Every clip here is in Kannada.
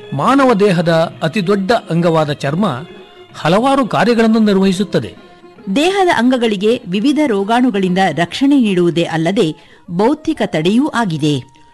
ಮಾನವ ದೇಹದ ಅತಿದೊಡ್ಡ ಅಂಗವಾದ ಚರ್ಮ ಹಲವಾರು ಕಾರ್ಯಗಳನ್ನು ನಿರ್ವಹಿಸುತ್ತದೆ. ದೇಹದ ಅಂಗಗಳಿಗೆ ವಿವಿಧ ರೋಗಾಣುಗಳಿಂದ ರಕ್ಷಣೆ ನೀಡುವುದೇ ಅಲ್ಲದೆ ಭೌತಿಕ ತಡೆಯೂ ಆಗಿದೆ.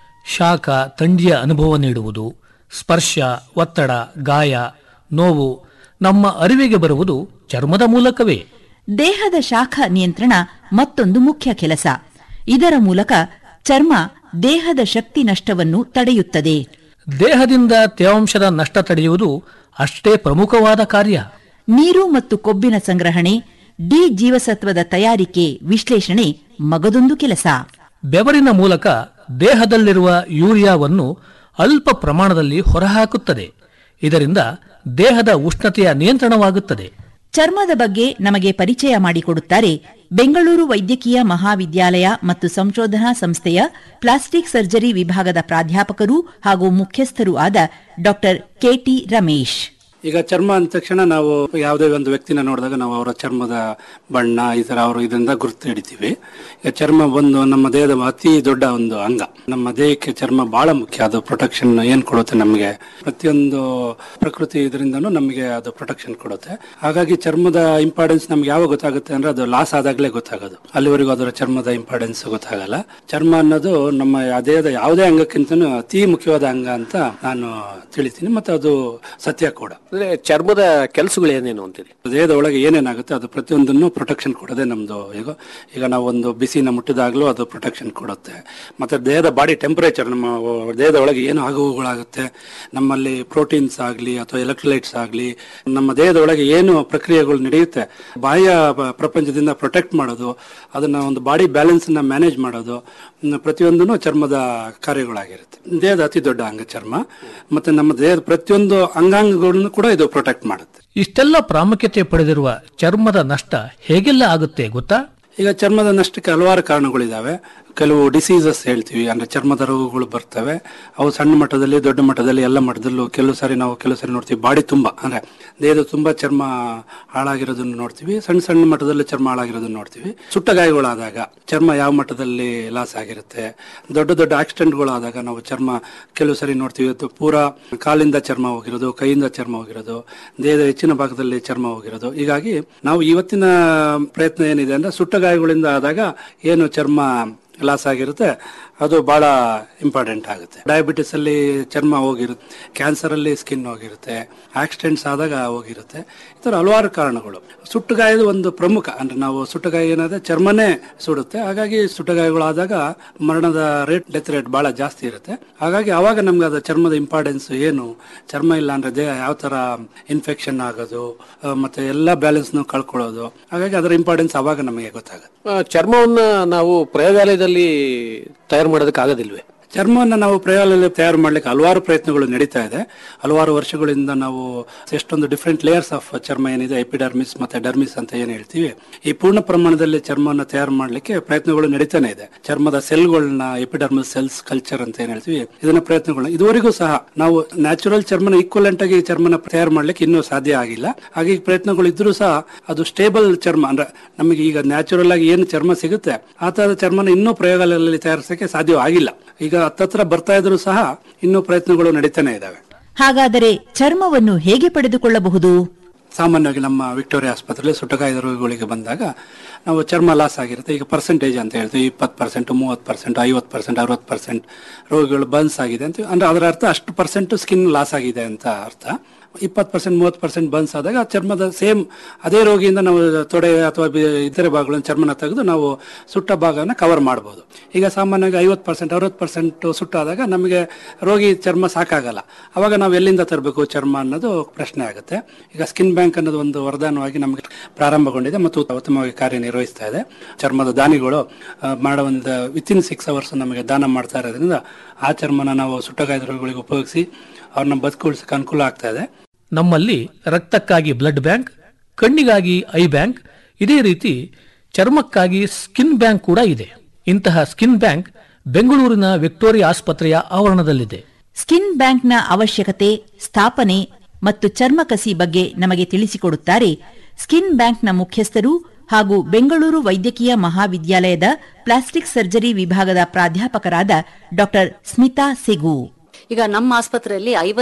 ಶಾಖ ಥಂಡಿಯ ಅನುಭವ ನೀಡುವುದು, ಸ್ಪರ್ಶ, ಒತ್ತಡ, ಗಾಯ, ನೋವು ನಮ್ಮ ಅರಿವಿಗೆ ಬರುವುದು ಚರ್ಮದ ಮೂಲಕವೇ. ದೇಹದ ಶಾಖ ನಿಯಂತ್ರಣ ಮತ್ತೊಂದು ಮುಖ್ಯ ಕೆಲಸ. ಇದರ ಮೂಲಕ ಚರ್ಮ ದೇಹದ ಶಕ್ತಿ ನಷ್ಟವನ್ನು ತಡೆಯುತ್ತದೆ. ದೇಹದಿಂದ ತೇವಾಂಶದ ನಷ್ಟ ತಡೆಯುವುದು ಅಷ್ಟೇ ಪ್ರಮುಖವಾದ ಕಾರ್ಯ. ನೀರು ಮತ್ತು ಕೊಬ್ಬಿನ ಸಂಗ್ರಹಣೆ, ಡಿ ಜೀವಸತ್ವದ ತಯಾರಿಕೆ, ವಿಶ್ಲೇಷಣೆ ಮಗದೊಂದು ಕೆಲಸ. ಬೆವರಿನ ಮೂಲಕ ದೇಹದಲ್ಲಿರುವ ಯೂರಿಯಾವನ್ನು ಅಲ್ಪ ಪ್ರಮಾಣದಲ್ಲಿ ಹೊರಹಾಕುತ್ತದೆ. ಇದರಿಂದ ದೇಹದ ಉಷ್ಣತೆಯ ನಿಯಂತ್ರಣವಾಗುತ್ತದೆ. ಚರ್ಮದ ಬಗ್ಗೆ ನಮಗೆ ಪರಿಚಯ ಮಾಡಿಕೊಡುತ್ತಾರೆ ಬೆಂಗಳೂರು ವೈದ್ಯಕೀಯ ಮಹಾವಿದ್ಯಾಲಯ ಮತ್ತು ಸಂಶೋಧನಾ ಸಂಸ್ಥೆಯ ಪ್ಲಾಸ್ಟಿಕ್ ಸರ್ಜರಿ ವಿಭಾಗದ ಪ್ರಾಧ್ಯಾಪಕರು ಹಾಗೂ ಮುಖ್ಯಸ್ಥರೂ ಆದ ಡಾ ಕೆಟಿ ರಮೇಶ್. ಈಗ ಚರ್ಮ ಅಂದ ತಕ್ಷಣ ನಾವು ಯಾವುದೇ ಒಂದು ವ್ಯಕ್ತಿನ ನೋಡಿದಾಗ ನಾವು ಅವರ ಚರ್ಮದ ಬಣ್ಣ ಈ ತರ ಅವರು ಇದರಿಂದ ಗುರುತು ಹಿಡಿತೀವಿ. ಈಗ ಚರ್ಮ ಒಂದು ನಮ್ಮ ದೇಹದ ಅತಿ ದೊಡ್ಡ ಒಂದು ಅಂಗ. ನಮ್ಮ ದೇಹಕ್ಕೆ ಚರ್ಮ ಬಹಳ ಮುಖ್ಯ. ಅದು ಪ್ರೊಟೆಕ್ಷನ್ ಏನ್ ಕೊಡುತ್ತೆ ನಮಗೆ, ಪ್ರತಿಯೊಂದು ಪ್ರಕೃತಿ ಇದರಿಂದನೂ ನಮಗೆ ಅದು ಪ್ರೊಟೆಕ್ಷನ್ ಕೊಡುತ್ತೆ. ಹಾಗಾಗಿ ಚರ್ಮದ ಇಂಪಾರ್ಟೆನ್ಸ್ ನಮ್ಗೆ ಯಾವಾಗ ಗೊತ್ತಾಗುತ್ತೆ ಅಂದ್ರೆ ಅದು ಲಾಸ್ ಆದಾಗಲೇ ಗೊತ್ತಾಗೋದು. ಅಲ್ಲಿವರೆಗೂ ಅದರ ಚರ್ಮದ ಇಂಪಾರ್ಟೆನ್ಸ್ ಗೊತ್ತಾಗಲ್ಲ. ಚರ್ಮ ಅನ್ನೋದು ನಮ್ಮ ದೇಹದ ಯಾವುದೇ ಅಂಗಕ್ಕಿಂತನೂ ಅತಿ ಮುಖ್ಯವಾದ ಅಂಗ ಅಂತ ನಾನು ತಿಳಿತೀನಿ, ಮತ್ತೆ ಅದು ಸತ್ಯ ಕೂಡ. ಅಂದ್ರೆ ಚರ್ಮದ ಕೆಲಸಗಳು ಏನೇನು ಅಂತೀರಿ? ದೇಹದ ಒಳಗೆ ಏನೇನಾಗುತ್ತೆ ಅದು ಪ್ರತಿಯೊಂದನ್ನು ಪ್ರೊಟೆಕ್ಷನ್ ಕೊಡೋದೇ ನಮ್ದು. ಈಗ ನಾವು ಒಂದು ಬಿಸಿನ ಮುಟ್ಟಿದಾಗ್ಲೂ ಅದು ಪ್ರೊಟೆಕ್ಷನ್ ಕೊಡುತ್ತೆ. ಮತ್ತೆ ದೇಹದ ಬಾಡಿ ಟೆಂಪರೇಚರ್, ನಮ್ಮ ದೇಹದ ಒಳಗೆ ಏನು ಆಗುವುಗಳಾಗುತ್ತೆ, ನಮ್ಮಲ್ಲಿ ಪ್ರೋಟೀನ್ಸ್ ಆಗಲಿ ಅಥವಾ ಎಲೆಕ್ಟ್ರೋಲೈಟ್ಸ್ ಆಗಲಿ, ನಮ್ಮ ದೇಹದ ಒಳಗೆ ಏನು ಪ್ರಕ್ರಿಯೆಗಳು ನಡೆಯುತ್ತೆ, ಬಾಹ್ಯ ಪ್ರಪಂಚದಿಂದ ಪ್ರೊಟೆಕ್ಟ್ ಮಾಡೋದು, ಅದನ್ನ ಒಂದು ಬಾಡಿ ಬ್ಯಾಲೆನ್ಸ್ ನ ಮ್ಯಾನೇಜ್ ಮಾಡೋದು, ಪ್ರತಿಯೊಂದನ್ನು ಚರ್ಮದ ಕಾರ್ಯಗಳಾಗಿರುತ್ತೆ. ದೇಹದ ಅತಿ ದೊಡ್ಡ ಅಂಗ ಚರ್ಮ. ಮತ್ತೆ ನಮ್ಮ ದೇಹದ ಪ್ರತಿಯೊಂದು ಅಂಗಾಂಗಗಳನ್ನು ಕೂಡ ಇದು ಪ್ರೊಟೆಕ್ಟ್ ಮಾಡುತ್ತೆ. ಇಷ್ಟೆಲ್ಲ ಪ್ರಾಮುಖ್ಯತೆ ಪಡೆದಿರುವ ಚರ್ಮದ ನಷ್ಟ ಹೇಗೆಲ್ಲ ಆಗುತ್ತೆ ಗೊತ್ತಾ? ಈಗ ಚರ್ಮದ ನಷ್ಟಕ್ಕೆ ಹಲವಾರು ಕಾರಣಗಳಿದಾವೆ. ಕೆಲವು ಡಿಸೀಸಸ್ ಹೇಳ್ತೀವಿ, ಅಂದ್ರೆ ಚರ್ಮದ ರೋಗಗಳು ಬರ್ತವೆ. ಅವು ಸಣ್ಣ ಮಟ್ಟದಲ್ಲಿ, ದೊಡ್ಡ ಮಟ್ಟದಲ್ಲಿ, ಎಲ್ಲ ಮಟ್ಟದಲ್ಲೂ ಕೆಲವು ಸಾರಿ ನೋಡ್ತೀವಿ ಬಾಡಿ ತುಂಬಾ, ಅಂದ್ರೆ ದೇಹದ ತುಂಬಾ ಚರ್ಮ ಹಾಳಾಗಿರೋದನ್ನು ನೋಡ್ತೀವಿ. ಸಣ್ಣ ಸಣ್ಣ ಮಟ್ಟದಲ್ಲಿ ಚರ್ಮ ಹಾಳಾಗಿರೋದನ್ನ ನೋಡ್ತೀವಿ. ಸುಟ್ಟ ಗಾಯಗಳಾದಾಗ ಚರ್ಮ ಯಾವ ಮಟ್ಟದಲ್ಲಿ ಲಾಸ್ ಆಗಿರುತ್ತೆ. ದೊಡ್ಡ ದೊಡ್ಡ ಆಕ್ಸಿಡೆಂಟ್ಗಳಾದಾಗ ನಾವು ಚರ್ಮ ಕೆಲವು ಸಾರಿ ನೋಡ್ತೀವಿ, ಪೂರಾ ಕಾಲಿಂದ ಚರ್ಮ ಹೋಗಿರೋದು, ಕೈಯಿಂದ ಚರ್ಮ ಹೋಗಿರೋದು, ದೇಹದ ಹೆಚ್ಚಿನ ಭಾಗದಲ್ಲಿ ಚರ್ಮ ಹೋಗಿರೋದು. ಹೀಗಾಗಿ ನಾವು ಇವತ್ತಿನ ಪ್ರಯತ್ನ ಏನಿದೆ ಅಂದ್ರೆ ಸುಟ್ಟ ಗಾಯಗಳಿಂದ ಆದಾಗ ಏನು ಚರ್ಮ ಲಾಸ್ ಆಗಿರುತ್ತೆ ಅದು ಬಹಳ ಇಂಪಾರ್ಟೆಂಟ್ ಆಗುತ್ತೆ. ಡಯಾಬಿಟಿಸ್ ಅಲ್ಲಿ ಚರ್ಮ ಹೋಗಿರುತ್ತೆ, ಕ್ಯಾನ್ಸರ್ ಅಲ್ಲಿ ಸ್ಕಿನ್ ಹೋಗಿರುತ್ತೆ, ಆಕ್ಸಿಡೆಂಟ್ಸ್ ಆದಾಗ ಹೋಗಿರುತ್ತೆ. ಈ ತರ ಹಲವಾರು ಕಾರಣಗಳು. ಸುಟ್ಟಗಾಯದ ಒಂದು ಪ್ರಮುಖ, ಅಂದ್ರೆ ನಾವು ಸುಟ್ಟಗಾಯ ಏನಾದ್ರೆ ಚರ್ಮನೇ ಸುಡುತ್ತೆ. ಹಾಗಾಗಿ ಸುಟ್ಟಗಾಯಗಳಾದಾಗ ಮರಣದ ಡೆತ್ ರೇಟ್ ಬಹಳ ಜಾಸ್ತಿ ಇರುತ್ತೆ. ಹಾಗಾಗಿ ಅವಾಗ ನಮ್ಗೆ ಅದು ಚರ್ಮದ ಇಂಪಾರ್ಟೆನ್ಸ್ ಏನು, ಚರ್ಮ ಇಲ್ಲ ಅಂದ್ರೆ ದೇಹ ಯಾವ ತರ ಇನ್ಫೆಕ್ಷನ್ ಆಗೋದು, ಮತ್ತೆ ಎಲ್ಲಾ ಬ್ಯಾಲೆನ್ಸ್ ಕಳ್ಕೊಳ್ಳೋದು. ಹಾಗಾಗಿ ಅದರ ಇಂಪಾರ್ಟೆನ್ಸ್ ಅವಾಗ ನಮಗೆ ಗೊತ್ತಾಗುತ್ತೆ. ಚರ್ಮವನ್ನ ನಾವು ಪ್ರಯೋಗಾಲಯದಲ್ಲಿ ತಯಾರು ಮಾಡೋದಕ್ಕೆ ಆಗೋದಿಲ್ವೇ? ಚರ್ಮವನ್ನು ನಾವು ಪ್ರಯೋಗಾಲಯದಲ್ಲಿ ತಯಾರು ಮಾಡ್ಲಿಕ್ಕೆ ಹಲವಾರು ಪ್ರಯತ್ನಗಳು ನಡೀತಾ ಇದೆ. ಹಲವಾರು ವರ್ಷಗಳಿಂದ ನಾವು ಎಷ್ಟೊಂದು ಡಿಫ್ರೆಂಟ್ ಲೇಯರ್ಸ್ ಆಫ್ ಚರ್ಮ ಏನಿದೆ, ಎಪಿಡರ್ಮಿಸ್ ಮತ್ತೆ ಡರ್ಮಿಸ್ ಅಂತ ಏನ್ ಹೇಳ್ತೀವಿ, ಈ ಪೂರ್ಣ ಪ್ರಮಾಣದಲ್ಲಿ ಚರ್ಮವನ್ನು ತಯಾರು ಮಾಡ್ಲಿಕ್ಕೆ ಪ್ರಯತ್ನಗಳು ನಡೀತಾನೆ ಇದೆ. ಚರ್ಮದ ಸೆಲ್ಗಳನ್ನ ಎಪಿಡರ್ಮಿಸ್ ಸೆಲ್ಸ್ ಕಲ್ಚರ್ ಅಂತ ಏನ್ ಹೇಳ್ತೀವಿ, ಇದನ್ನ ಪ್ರಯತ್ನಗಳನ್ನ ಇದುವರೆಗೂ ಸಹ ನಾವು ನ್ಯಾಚುರಲ್ ಚರ್ಮನ ಈಕ್ವಲೆಂಟ್ ಆಗಿ ಚರ್ಮನ ತಯಾರು ಮಾಡ್ಲಿಕ್ಕೆ ಇನ್ನೂ ಸಾಧ್ಯ ಆಗಿಲ್ಲ. ಹಾಗೆ ಪ್ರಯತ್ನಗಳು ಇದ್ರೂ ಸಹ ಅದು ಸ್ಟೇಬಲ್ ಚರ್ಮ, ಅಂದ್ರೆ ನಮಗೆ ಈಗ ನ್ಯಾಚುರಲ್ ಆಗಿ ಏನು ಚರ್ಮ ಸಿಗುತ್ತೆ ಆ ತರದ ಚರ್ಮನ ಇನ್ನೂ ಪ್ರಯೋಗಾಲಯದಲ್ಲಿ ತಯಾರಿಸಕ್ಕೆ ಸಾಧ್ಯವಾಗಿಲ್ಲ. ಈಗ ಹತ್ತತ್ರ ಬರ್ತಾ ಇದ್ರು ಸಹ ಇನ್ನೂ ಪ್ರಯತ್ನಗಳು ನಡೀತಾನೆ ಇದಾವೆ. ಹಾಗಾದರೆ ಚರ್ಮವನ್ನು ಹೇಗೆ ಪಡೆದುಕೊಳ್ಳಬಹುದು? ಸಾಮಾನ್ಯವಾಗಿ ನಮ್ಮ ವಿಕ್ಟೋರಿಯಾ ಆಸ್ಪತ್ರೆಯಲ್ಲಿ ಸುಟ್ಟಗಾಯದ ರೋಗಿಗಳಿಗೆ ಬಂದಾಗ ನಾವು ಚರ್ಮ ಲಾಸ್ ಆಗಿರುತ್ತೆ. ಈಗ ಪರ್ಸೆಂಟೇಜ್ ಅಂತ ಹೇಳ್ತೀವಿ, 20%, 30%, 50%, 60% ರೋಗಿಗಳು ಬರ್ನ್ಸ್ ಆಗಿದೆ ಅಂತ, ಅಂದ್ರೆ ಅದರ ಅರ್ಥ ಅಷ್ಟು ಪರ್ಸೆಂಟ್ ಸ್ಕಿನ್ ಲಾಸ್ ಆಗಿದೆ ಅಂತ ಅರ್ಥ. 20%, 30% ಬರ್ನ್ಸ್ ಆದಾಗ ಚರ್ಮದ ಸೇಮ್ ಅದೇ ರೋಗಿಯಿಂದ ನಾವು ತೊಡೆ ಅಥವಾ ಇತರೆ ಭಾಗಗಳನ್ನು ಚರ್ಮನ ತೆಗೆದು ನಾವು ಸುಟ್ಟ ಭಾಗನ ಕವರ್ ಮಾಡಬಹುದು. ಈಗ ಸಾಮಾನ್ಯವಾಗಿ 50%, 60% ಸುಟ್ಟಾದಾಗ ನಮಗೆ ರೋಗಿ ಚರ್ಮ ಸಾಕಾಗಲ್ಲ. ಅವಾಗ ನಾವು ಎಲ್ಲಿಂದ ತರಬೇಕು ಚರ್ಮ ಅನ್ನೋದು ಪ್ರಶ್ನೆ ಆಗುತ್ತೆ. ಈಗ ಸ್ಕಿನ್ ಬ್ಯಾಂಕ್ ಅನ್ನೋದು ಒಂದು ವರದಾನವಾಗಿ ನಮಗೆ ಪ್ರಾರಂಭಗೊಂಡಿದೆ ಮತ್ತು ಉತ್ತಮವಾಗಿ ಕಾರ್ಯನಿರ್ವಹಿಸ್ತಾ ಇದೆ. ಚರ್ಮದ ದಾನಿಗಳು ಮಾಡೋ ಒಂದು ವಿತಿನ್ 6 hours ನಮಗೆ ದಾನ ಮಾಡ್ತಾ ಇರೋದ್ರಿಂದ ಆ ಚರ್ಮನ ನಾವು ಸುಟ್ಟಗಾಯದ ರೋಗಿಗಳಿಗೆ ಉಪಯೋಗಿಸಿ ಅವ್ರನ್ನ ಬದುಕುಳಿಸಕ್ಕೆ ಅನುಕೂಲ ಆಗ್ತಾ ಇದೆ. ನಮ್ಮಲ್ಲಿ ರಕ್ತಕ್ಕಾಗಿ ಬ್ಲಡ್ ಬ್ಯಾಂಕ್, ಕಣ್ಣಿಗಾಗಿ ಐ ಬ್ಯಾಂಕ್, ಇದೇ ರೀತಿ ಚರ್ಮಕ್ಕಾಗಿ ಸ್ಕಿನ್ ಬ್ಯಾಂಕ್ ಕೂಡ ಇದೆ. ಇಂತಹ ಸ್ಕಿನ್ ಬ್ಯಾಂಕ್ ಬೆಂಗಳೂರಿನ ವಿಕ್ಟೋರಿಯಾ ಆಸ್ಪತ್ರೆಯ ಆವರಣದಲ್ಲಿದೆ. ಸ್ಕಿನ್ ಬ್ಯಾಂಕ್ನ ಅವಶ್ಯಕತೆ, ಸ್ಥಾಪನೆ ಮತ್ತು ಚರ್ಮಕಸಿ ಬಗ್ಗೆ ನಮಗೆ ತಿಳಿಸಿಕೊಡುತ್ತಾರೆ ಸ್ಕಿನ್ ಬ್ಯಾಂಕ್ನ ಮುಖ್ಯಸ್ಥರು ಹಾಗೂ ಬೆಂಗಳೂರು ವೈದ್ಯಕೀಯ ಮಹಾವಿದ್ಯಾಲಯದ ಪ್ಲಾಸ್ಟಿಕ್ ಸರ್ಜರಿ ವಿಭಾಗದ ಪ್ರಾಧ್ಯಾಪಕರಾದ ಡಾ ಸ್ಮಿತಾ ಸೆಗು. ಈಗ ನಮ್ಮ ಆಸ್ಪತ್ರೆಯಲ್ಲಿ